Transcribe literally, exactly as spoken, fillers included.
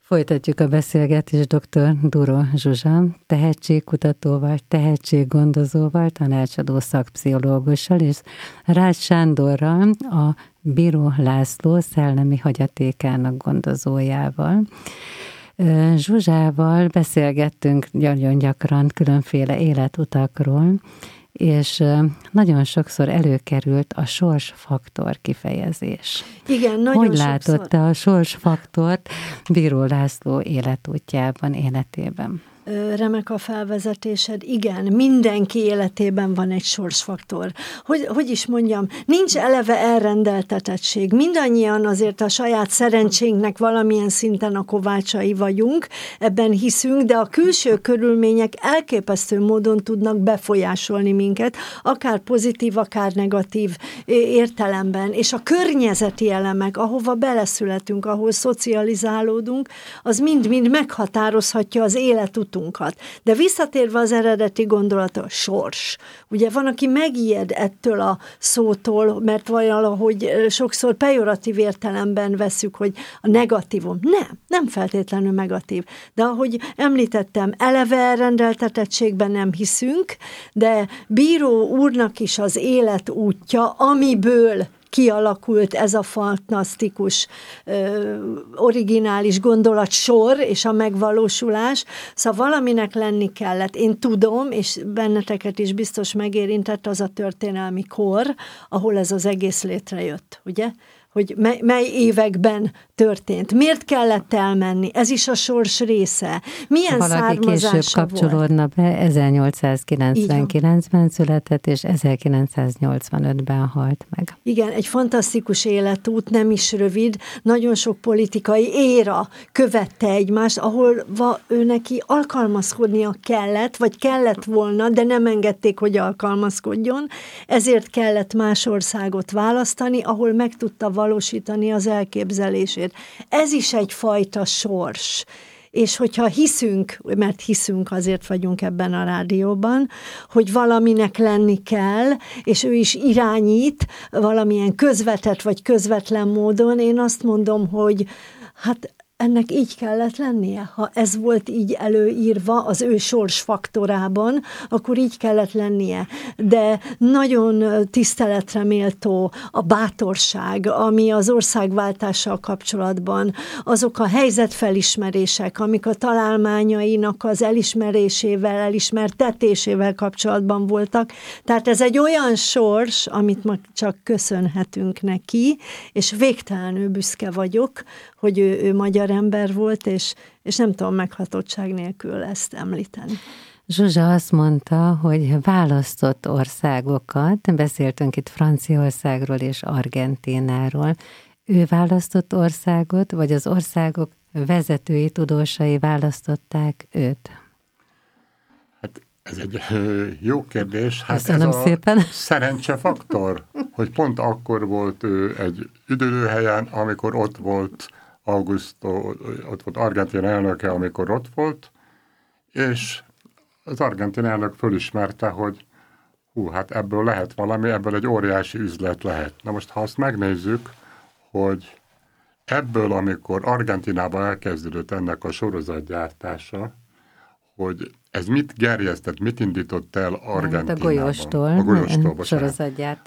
Folytatjuk a beszélgetést dr. Duro Zsuzsa, tehetségkutatóval, tehetséggondozóval, tanácsadó szakpszichológussal, és Rácz Sándorral, a Bíró László szellemi hagyatékának gondozójával. Zsuzsával beszélgettünk nagyon gyakran különféle életutakról, és nagyon sokszor előkerült a sorsfaktor kifejezés. Igen, nagyon Hogy sokszor. látott te a sorsfaktort Bíró László életútjában, életében? Remek a felvezetésed. Igen, mindenki életében van egy sorsfaktor. Hogy, hogy is mondjam, nincs eleve elrendeltetettség. Mindannyian azért a saját szerencsénknek valamilyen szinten a kovácsai vagyunk, ebben hiszünk, de a külső körülmények elképesztő módon tudnak befolyásolni minket, akár pozitív, akár negatív értelemben. És a környezeti elemek, ahova beleszületünk, ahol szocializálódunk, az mind-mind meghatározhatja az életutat. De visszatérve az eredeti gondolat, a sors. Ugye van, aki megijed ettől a szótól, mert valahogy sokszor pejoratív értelemben veszük, hogy a negatívum. Nem, nem feltétlenül negatív. De ahogy említettem, eleve elrendeltetettségben nem hiszünk, de Bíró úrnak is az élet útja, amiből kialakult ez a fantasztikus, originális gondolatsor és a megvalósulás. Szóval valaminek lenni kellett. Én tudom, és benneteket is biztos megérintett az a történelmi kor, ahol ez az egész létrejött, ugye? Hogy mely, mely években történt. Miért kellett elmenni? Ez is a sors része. Milyen Valaki származása később kapcsolódna be, ezernyolcszázkilencvenkilencben született, és ezerkilencszáznyolcvanötben halt meg. Igen, egy fantasztikus életút, nem is rövid, nagyon sok politikai éra követte egymást, ahol va, ő neki alkalmazkodnia kellett, vagy kellett volna, de nem engedték, hogy alkalmazkodjon, ezért kellett más országot választani, ahol meg tudta valósítani az elképzelését. Ez is egyfajta sors. És hogyha hiszünk, mert hiszünk, azért vagyunk ebben a rádióban, hogy valaminek lenni kell, és ő is irányít valamilyen közvetett vagy közvetlen módon, én azt mondom, hogy hát ennek így kellett lennie. Ha ez volt így előírva az ő sorsfaktorában, akkor így kellett lennie. De nagyon tiszteletre méltó a bátorság, ami az országváltással kapcsolatban, azok a helyzetfelismerések, amik a találmányainak az elismerésével, elismertetésével kapcsolatban voltak. Tehát ez egy olyan sors, amit ma csak köszönhetünk neki, és végtelenül büszke vagyok, hogy ő, ő magyar ember volt, és, és nem tudom meghatottság nélkül ezt említeni. Zsuzsa azt mondta, hogy választott országokat, beszéltünk itt Franciaországról és Argentínáról, ő választott országot, vagy az országok vezetői, tudósai választották őt? Hát ez egy jó kérdés. Hát Köszönöm ez a szépen. szerencsefaktor, hogy pont akkor volt ő egy üdülőhelyen, amikor ott volt Augusto, ott volt Argentín elnöke, amikor ott volt, és az argentin elnök fölismerte, hogy hú, hát ebből lehet valami, ebből egy óriási üzlet lehet. Na most, ha azt megnézzük, hogy ebből, amikor Argentínában elkezdődött ennek a sorozatgyártása, hogy ez mit gerjesztett, mit indított el Argentínában? A golyóstól. A golyóstól, bocsánat.